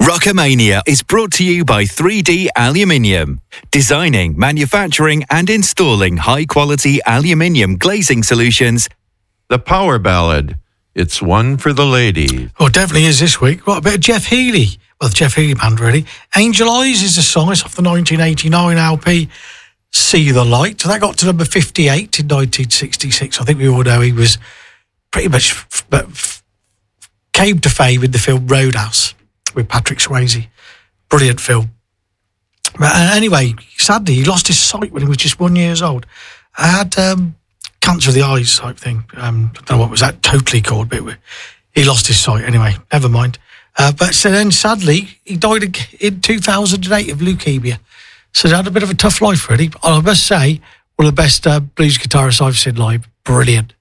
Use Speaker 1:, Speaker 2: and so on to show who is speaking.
Speaker 1: Rockamania is brought to you by 3D Aluminium. Designing, manufacturing and installing high-quality aluminium glazing solutions.
Speaker 2: The Power Ballad. It's one for the ladies.
Speaker 3: Oh, it definitely is this week. What, a bit of Jeff Healey. Well, the Jeff Healey band, really. Angel Eyes is the song. It's off the 1989 LP, See the Light. So that got to number 58 in 1966. I think we all know he was pretty much came to fame in the film Roadhouse with Patrick Swayze. Brilliant film. But anyway, sadly, he lost his sight when he was just 1 year old. I had cancer of the eyes type thing. I don't know what was that totally called, but he lost his sight anyway. Never mind. But so then, sadly, he died in 2008 of leukemia. So he had a bit of a tough life, really. But I must say, one of the best blues guitarists I've seen live. Brilliant.